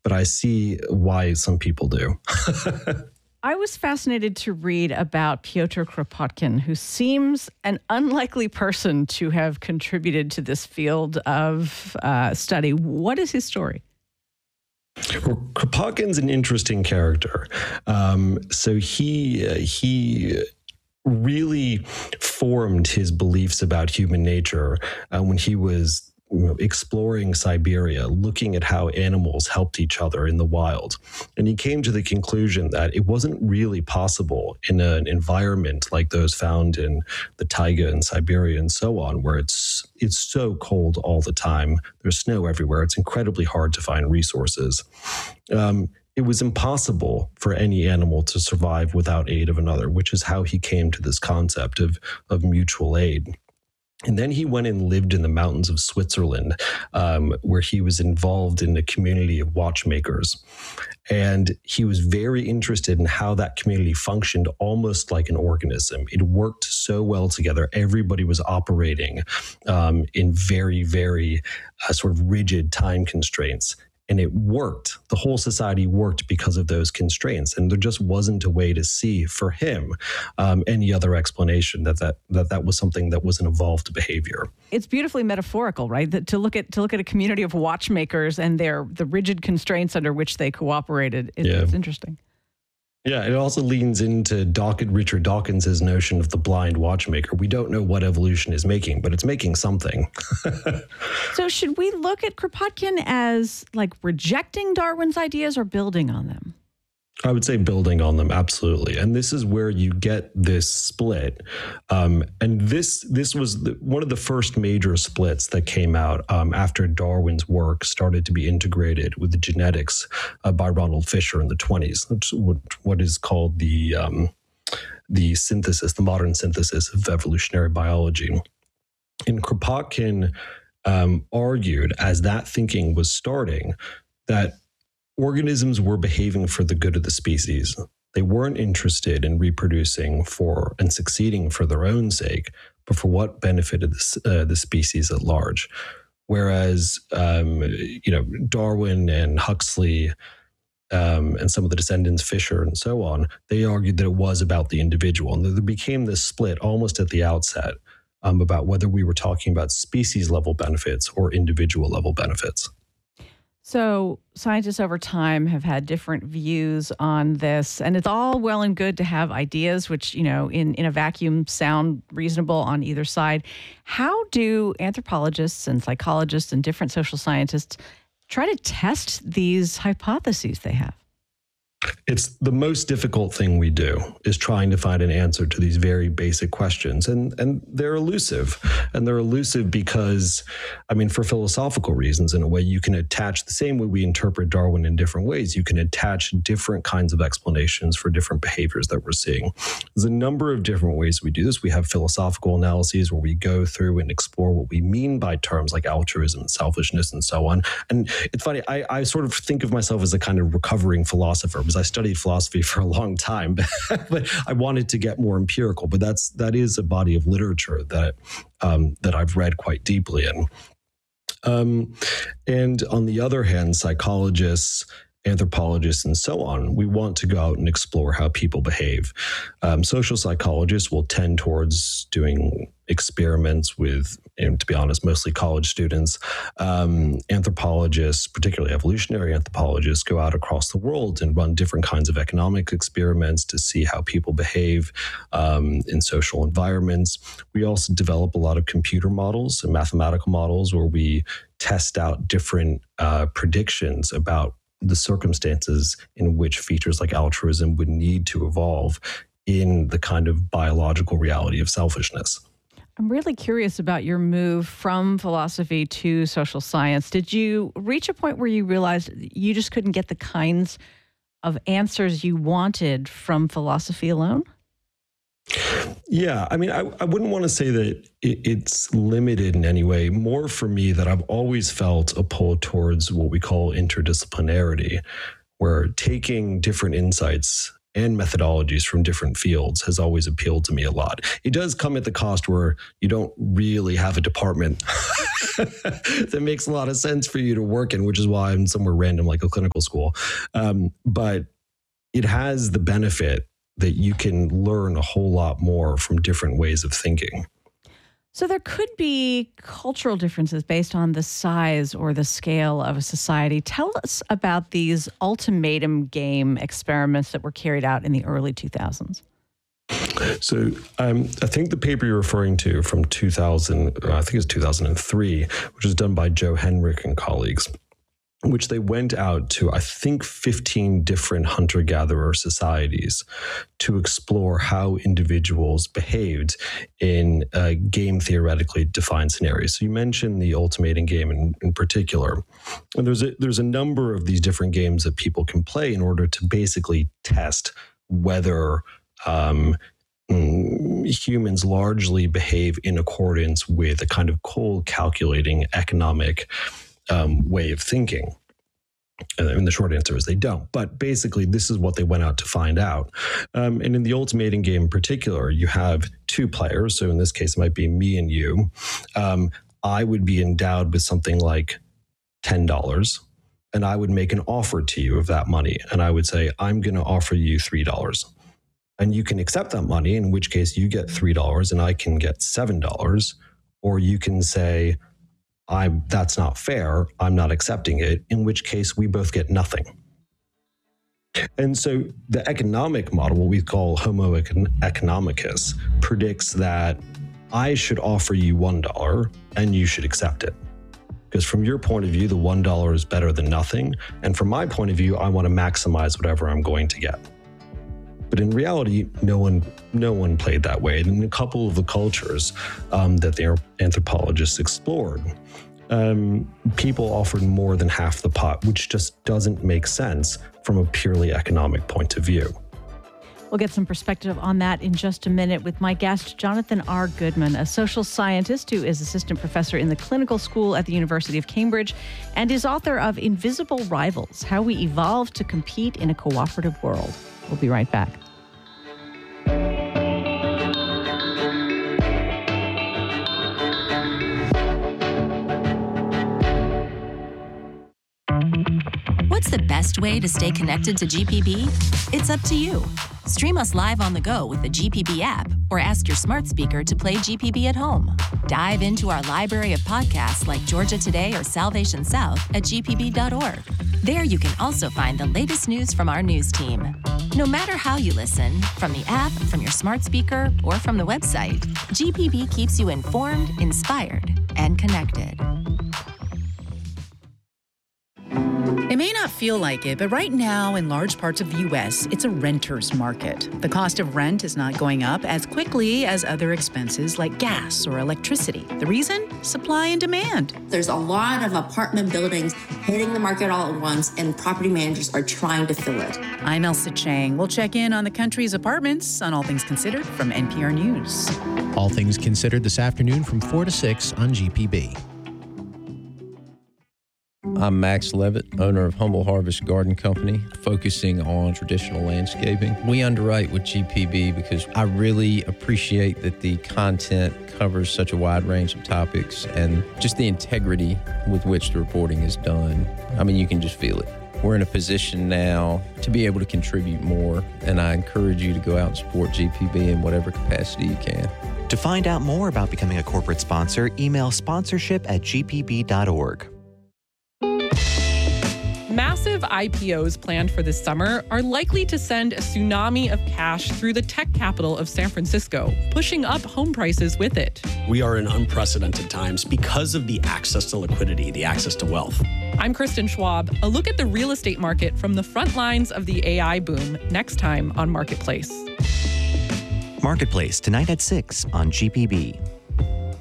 but I see why some people do. I was fascinated to read about Pyotr Kropotkin, who seems an unlikely person to have contributed to this field of study. What is his story? Well, Kropotkin's an interesting character. So he really formed his beliefs about human nature when he was exploring Siberia, looking at how animals helped each other in the wild. And he came to the conclusion that it wasn't really possible in an environment like those found in the taiga in Siberia and so on, where it's so cold all the time. There's snow everywhere. It's incredibly hard to find resources. It was impossible for any animal to survive without aid of another, which is how he came to this concept of mutual aid. And then he went and lived in the mountains of Switzerland, where he was involved in a community of watchmakers. And he was very interested in how that community functioned almost like an organism. It worked so well together. Everybody was operating in very, very sort of rigid time constraints. And it worked. The whole society worked because of those constraints. And there just wasn't a way to see for him any other explanation that was something that was an evolved behavior. It's beautifully metaphorical, right? That to look at a community of watchmakers and the rigid constraints under which they cooperated. It's interesting. Yeah, it also leans into Richard Dawkins' notion of the blind watchmaker. We don't know what evolution is making, but it's making something. So should we look at Kropotkin as like rejecting Darwin's ideas or building on them? I would say building on them, absolutely. And this is where you get this split. And this was one of the first major splits that came out after Darwin's work started to be integrated with the genetics by Ronald Fisher in the 1920s, what is called the synthesis, the modern synthesis of evolutionary biology. And Kropotkin argued, as that thinking was starting, that organisms were behaving for the good of the species. They weren't interested in reproducing for and succeeding for their own sake, but for what benefited the species at large. Whereas, Darwin and Huxley and some of the descendants, Fisher and so on, they argued that it was about the individual. And there became this split almost at the outset about whether we were talking about species level benefits or individual level benefits. So scientists over time have had different views on this, and it's all well and good to have ideas which, in a vacuum sound reasonable on either side. How do anthropologists and psychologists and different social scientists try to test these hypotheses they have? It's the most difficult thing we do, is trying to find an answer to these very basic questions. And they're elusive. And they're elusive because, for philosophical reasons, in a way, you can attach the same way we interpret Darwin in different ways. You can attach different kinds of explanations for different behaviors that we're seeing. There's a number of different ways we do this. We have philosophical analyses where we go through and explore what we mean by terms like altruism and selfishness and so on. And it's funny, I sort of think of myself as a kind of recovering philosopher, because I studied philosophy for a long time, but I wanted to get more empirical. But that is a body of literature that I've read quite deeply in. And on the other hand, psychologists, anthropologists, and so on, we want to go out and explore how people behave. Social psychologists will tend towards doing experiments with, to be honest, mostly college students. Anthropologists, particularly evolutionary anthropologists, go out across the world and run different kinds of economic experiments to see how people behave in social environments. We also develop a lot of computer models and mathematical models where we test out different predictions about the circumstances in which features like altruism would need to evolve in the kind of biological reality of selfishness. I'm really curious about your move from philosophy to social science. Did you reach a point where you realized you just couldn't get the kinds of answers you wanted from philosophy alone? Yeah, I wouldn't want to say that it's limited in any way. More for me that I've always felt a pull towards what we call interdisciplinarity, where taking different insights and methodologies from different fields has always appealed to me a lot. It does come at the cost where you don't really have a department that makes a lot of sense for you to work in, which is why I'm somewhere random like a clinical school. But it has the benefit that you can learn a whole lot more from different ways of thinking. So there could be cultural differences based on the size or the scale of a society. Tell us about these ultimatum game experiments that were carried out in the early 2000s. So I think the paper you're referring to from 2000, I think it's 2003, which was done by Joe Henrich and colleagues, which they went out to, I think, 15 different hunter-gatherer societies to explore how individuals behaved in game theoretically defined scenarios. So you mentioned the ultimatum game in particular. And there's a number of these different games that people can play in order to basically test whether humans largely behave in accordance with a kind of cold, calculating economic way of thinking. And the short answer is they don't. But basically, this is what they went out to find out. And in the ultimatum game in particular, you have two players. So in this case, it might be me and you. I would be endowed with something like $10, and I would make an offer to you of that money. And I would say, I'm going to offer you $3. And you can accept that money, in which case you get $3 and I can get $7. Or you can say, that's not fair, I'm not accepting it, in which case we both get nothing. And so the economic model, what we call Homo economicus, predicts that I should offer you $1 and you should accept it. Because from your point of view, the $1 is better than nothing. And from my point of view, I want to maximize whatever I'm going to get. But in reality, no one played that way. And in a couple of the cultures that the anthropologists explored, people offered more than half the pot, which just doesn't make sense from a purely economic point of view. We'll get some perspective on that in just a minute with my guest, Jonathan R. Goodman, a social scientist who is assistant professor in the clinical school at the University of Cambridge and is author of Invisible Rivals: How We Evolved to Compete in a Cooperative World. We'll be right back. What's the best way to stay connected to GPB? It's up to you. Stream us live on the go with the GPB app or ask your smart speaker to play GPB at home. Dive into our library of podcasts like Georgia Today or Salvation South at gpb.org. There you can also find the latest news from our news team. No matter how you listen, from the app, from your smart speaker, or from the website, GPB keeps you informed, inspired, and connected. It may not feel like it, but right now in large parts of the U.S., it's a renter's market. The cost of rent is not going up as quickly as other expenses like gas or electricity. The reason? Supply and demand. There's a lot of apartment buildings hitting the market all at once, and property managers are trying to fill it. I'm Elsa Chang. We'll check in on the country's apartments on All Things Considered from NPR News. All Things Considered this afternoon from 4 to 6 on GPB. I'm Max Levitt, owner of Humble Harvest Garden Company, focusing on traditional landscaping. We underwrite with GPB because I really appreciate that the content covers such a wide range of topics and just the integrity with which the reporting is done. I mean, you can just feel it. We're in a position now to be able to contribute more, and I encourage you to go out and support GPB in whatever capacity you can. To find out more about becoming a corporate sponsor, email sponsorship@gpb.org. Massive IPOs planned for this summer are likely to send a tsunami of cash through the tech capital of San Francisco, pushing up home prices with it. We are in unprecedented times because of the access to liquidity, the access to wealth. I'm Kristen Schwab. A look at the real estate market from the front lines of the AI boom next time on Marketplace. Marketplace, tonight at 6 on GPB.